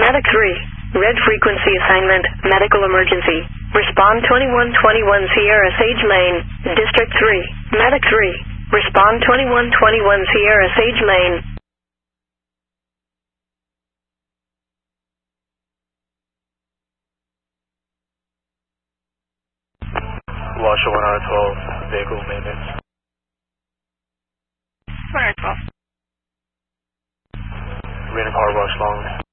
Medic 3, red frequency assignment, medical emergency. Respond 2121 Sierra Sage Lane, District 3. Medic 3, respond 2121 Sierra Sage Lane. Washer 112, vehicle maintenance. 112. Ran a car wash long.